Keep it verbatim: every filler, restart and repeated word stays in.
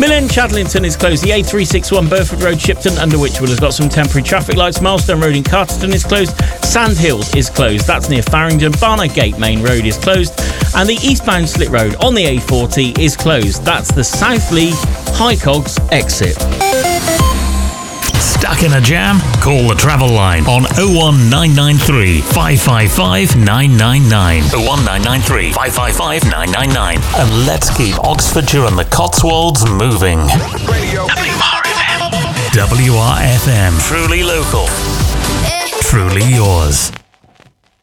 Millen Chadlington is closed. The A three sixty-one Burford Road, Shipton, under Wychwood, has got some temporary traffic lights. Milestone Road in Carterton is closed. Sandhills is closed. That's near Farringdon. Barnard Gate Main Road is closed. And the eastbound Slit Road on the A forty is closed. That's the Southley High Cogs exit. Stuck in a jam? Call the travel line on oh one nine nine three, five five five, nine nine nine. oh one nine nine three, five five five, nine nine nine. And let's keep Oxfordshire and the Cotswolds moving. Radio. W R F M. W R F M. Truly local. Truly yours.